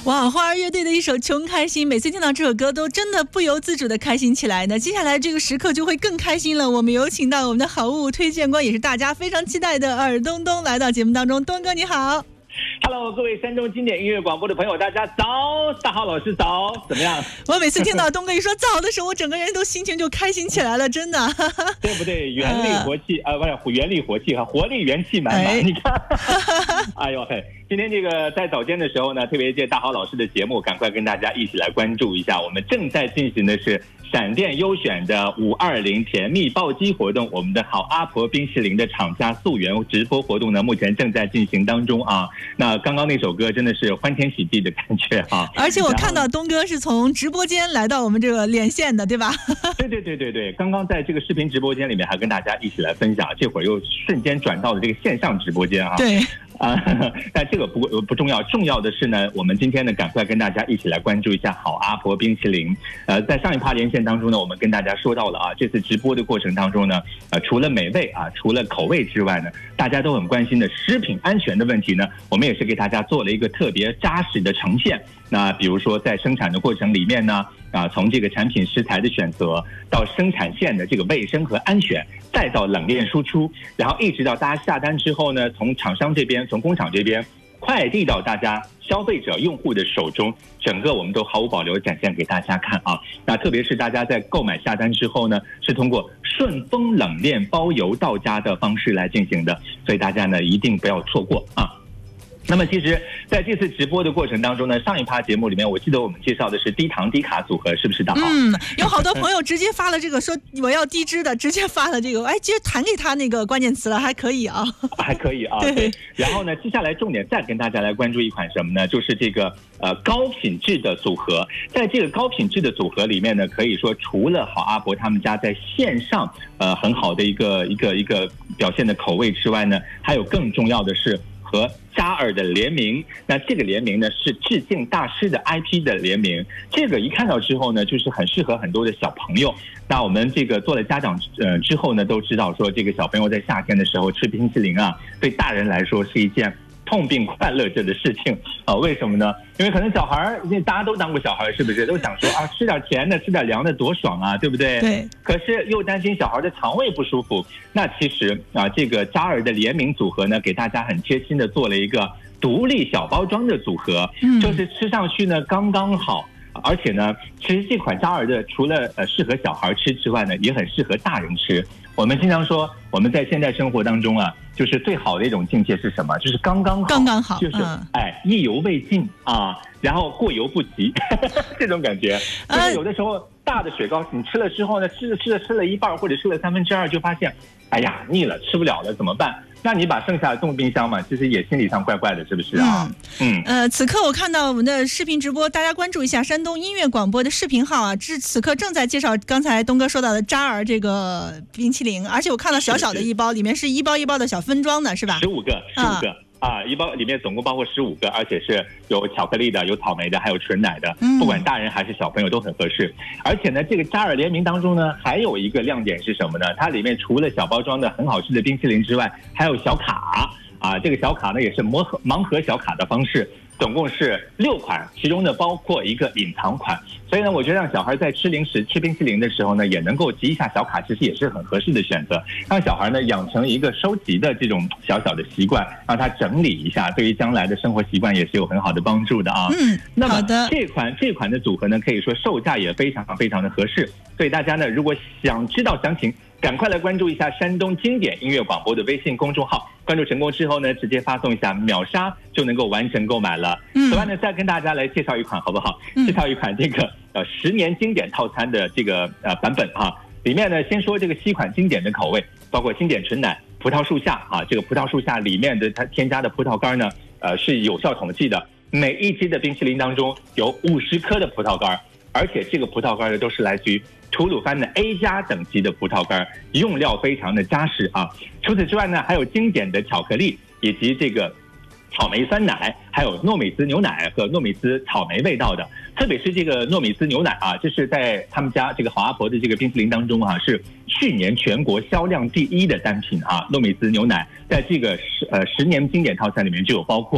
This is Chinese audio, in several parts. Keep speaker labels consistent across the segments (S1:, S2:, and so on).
S1: 哇，花儿乐队的一首《穷开心》，每次听到这首歌都真的不由自主的开心起来呢。接下来这个时刻就会更开心了。我们有请到我们的好物推荐官，也是大家非常期待的尔东东来到节目当中。东哥你好。
S2: Hello， 各位山东经典音乐广播的朋友，大家早！大浩老师早，怎么样？
S1: 我每次听到东哥一说早的时候，我整个人都心情就开心起来了，真的。
S2: 对不对？元力活气不是元力活气哈，活力元气满满。你看，哎呦嘿！今天这个在早间的时候呢，特别借大浩老师的节目，赶快跟大家一起来关注一下，我们正在进行的是闪电优选的520甜蜜暴击活动，我们的好阿婆冰淇淋的厂家溯源直播活动呢，目前正在进行当中啊。那刚刚那首歌真的是欢天喜地的感觉啊！
S1: 而且我看到东哥是从直播间来到我们这个连线的，对吧？
S2: 对，刚刚在这个视频直播间里面还跟大家一起来分享，这会儿又瞬间转到了这个线上直播间啊。
S1: 对。
S2: 但这个不重要，重要的是呢，我们今天呢赶快跟大家一起来关注一下好阿婆冰淇淋。在上一趴连线当中呢，我们跟大家说到了啊，这次直播的过程当中呢，除了美味啊，除了口味之外呢，大家都很关心的食品安全的问题呢，我们也是给大家做了一个特别扎实的呈现。那比如说在生产的过程里面呢，从这个产品食材的选择到生产线的这个卫生和安全，再到冷链输出，然后一直到大家下单之后呢，从厂商这边，从工厂这边快递到大家消费者用户的手中，整个我们都毫无保留展现给大家看啊。那特别是大家在购买下单之后呢，是通过顺丰冷链包邮到家的方式来进行的，所以大家呢一定不要错过啊。那么其实在这次直播的过程当中呢，上一趴节目里面我记得我们介绍的是低糖低卡组合，是不是大好？
S1: 有好多朋友直接发了这个说我要低脂的，直接发了这个，直接弹给他那个关键词了，还可以啊。还可以啊。
S2: 对。然后呢，接下来重点再跟大家来关注一款什么呢？就是这个高品质的组合。在这个高品质的组合里面呢，可以说除了好阿婆他们家在线上很好的一个表现的口味之外呢，还有更重要的是和嘉尔的联名。那这个联名呢是致敬大师的 IP 的联名，这个一看到之后呢，就是很适合很多的小朋友。那我们这个做了家长之后呢，都知道说这个小朋友在夏天的时候吃冰淇淋啊，对大人来说是一件痛并快乐着的事情啊。为什么呢？因为可能小孩，大家都当过小孩，是不是都想说啊，吃点甜的，吃点凉的多爽啊，对不对？
S1: 对。
S2: 可是又担心小孩的肠胃不舒服。那其实这个嘉尔的联名组合呢，给大家很贴心的做了一个独立小包装的组合，就是吃上去呢刚刚好。而且呢，其实这款嘉尔的除了适合小孩吃之外呢，也很适合大人吃。我们经常说，我们在现代生活当中啊，就是最好的一种境界是什么？就是刚刚好，
S1: 刚刚好，
S2: 就是意犹未尽啊，然后过犹不及，这种感觉。就是有的时候大的雪糕你吃了之后呢，吃了一半或者吃了2/3，就发现，哎呀腻了，吃不了了，怎么办？那你把剩下的冻冰箱嘛，其实也心理上怪怪的，是不是啊？
S1: 此刻我看到我们的视频直播，大家关注一下山东音乐广播的视频号啊，此刻正在介绍刚才东哥说到的嘉尔这个冰淇淋，而且我看到小小的一包，里面是一包一包的小分装的，是吧
S2: ？15个。一包里面总共包括15个，而且是有巧克力的，有草莓的，还有纯奶的，不管大人还是小朋友都很合适。而且呢，这个嘉尔联名当中呢，还有一个亮点是什么呢？它里面除了小包装的很好吃的冰淇淋之外，还有小卡啊。这个小卡呢也是盲盒小卡的方式，总共是6款，其中呢包括一个隐藏款。所以呢，我觉得让小孩在吃零食、吃冰淇淋的时候呢，也能够集一下小卡，其实也是很合适的选择。让小孩呢养成一个收集的这种小小的习惯，让他整理一下，对于将来的生活习惯也是有很好的帮助的啊。那么这款的组合呢，可以说售价也非常非常的合适。所以大家呢，如果想知道详情，赶快来关注一下山东经典音乐广播的微信公众号。关注成功之后呢，直接发送一下秒杀就能够完成购买了。此外呢，再跟大家来介绍一款好不好？介绍一款这个10年经典套餐的这个版本哈。里面呢，先说这个7款经典的口味，包括经典纯奶、葡萄树下啊，这个葡萄树下里面的它添加的葡萄干呢，是有效统计的，每一支的冰淇淋当中有50颗的葡萄干，而且这个葡萄干呢都是来自于吐鲁番的 A 加等级的葡萄干，用料非常的扎实啊。除此之外呢，还有经典的巧克力以及这个草莓酸奶，还有糯米糍牛奶和糯米糍草莓味道的。特别是这个糯米糍牛奶啊，这是在他们家这个好阿婆的这个冰淇淋当中啊，是去年全国销量第1的单品啊。糯米糍牛奶在这个10年经典套餐里面就有包括。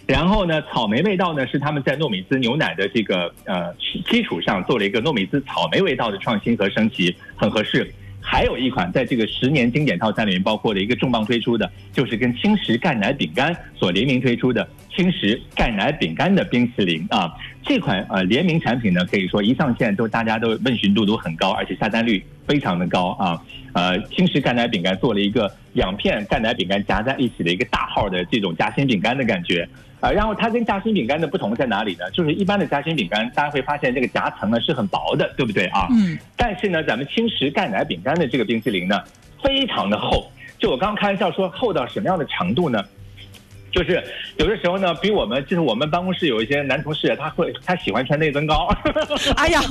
S2: 然后呢，草莓味道呢是他们在糯米糍牛奶的这个基础上做了一个糯米糍草莓味道的创新和升级，很合适。还有一款在这个10年经典套餐里面包括的一个重磅推出的，就是跟轻食钙奶饼干所联名推出的轻食钙奶饼干的冰淇淋啊。这款联名产品呢，可以说一上线大家都问询度都很高，而且下单率非常的高啊。轻食钙奶饼干做了一个2片钙奶饼干夹在一起的一个大号的这种夹心饼干的感觉。然后它跟夹心饼干的不同在哪里呢？就是一般的夹心饼干，大家会发现这个夹层呢是很薄的，对不对啊？但是呢，咱们轻食钙奶饼干的这个冰淇淋呢，非常的厚。就我刚刚开玩笑说，厚到什么样的程度呢？就是有的时候呢，比我们办公室有一些男同事，他喜欢穿内增高。
S1: 哎呀，